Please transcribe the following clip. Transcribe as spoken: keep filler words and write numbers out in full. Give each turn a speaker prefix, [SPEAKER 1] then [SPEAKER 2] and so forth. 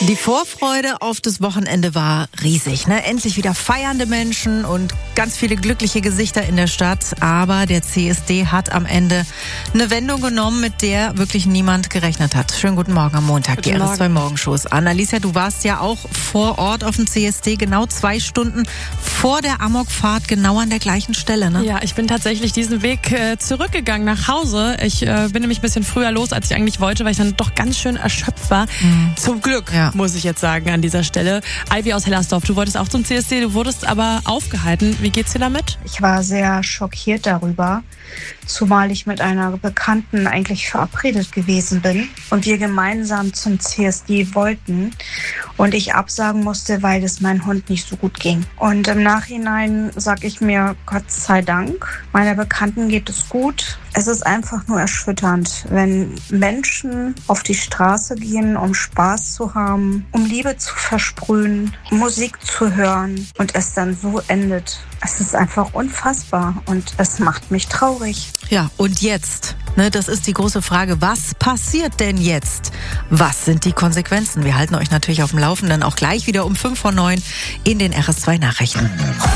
[SPEAKER 1] Die Vorfreude auf das Wochenende war riesig, ne? Endlich wieder feiernde Menschen und ganz viele glückliche Gesichter in der Stadt. Aber der C S D hat am Ende eine Wendung genommen, mit der wirklich niemand gerechnet hat. Schönen guten Morgen am Montag,
[SPEAKER 2] guten
[SPEAKER 1] die R S zwei
[SPEAKER 2] Morgen.
[SPEAKER 1] Morgenshow ist an. Alicia, du warst ja auch vor Ort auf dem C S D, genau zwei Stunden vor der Amokfahrt, genau an der gleichen Stelle, ne?
[SPEAKER 2] Ja, ich bin tatsächlich diesen Weg äh, zurückgegangen nach Hause. Ich äh, bin nämlich ein bisschen früher los, als ich eigentlich wollte, weil ich dann doch ganz schön erschöpft war. Mhm. Zum Glück, ja. Muss ich jetzt sagen an dieser Stelle. Ivy aus Hellersdorf, du wolltest auch zum C S D, du wurdest aber aufgehalten. Wie geht's dir damit?
[SPEAKER 3] Ich war sehr schockiert darüber, zumal ich mit einer Bekannten eigentlich verabredet gewesen bin und wir gemeinsam zum C S D wollten und ich absagen musste, weil es meinem Hund nicht so gut ging. Und im Nachhinein sage ich mir, Gott sei Dank, meiner Bekannten geht es gut. Es ist einfach nur erschütternd, wenn Menschen auf die Straße gehen, um Spaß zu haben, um Liebe zu versprühen, Musik zu hören und es dann so endet. Es ist einfach unfassbar und es macht mich traurig.
[SPEAKER 1] Ja, und jetzt? Ne, das ist die große Frage. Was passiert denn jetzt? Was sind die Konsequenzen? Wir halten euch natürlich auf dem Laufenden, auch gleich wieder um fünf vor neun in den R S zwei Nachrichten.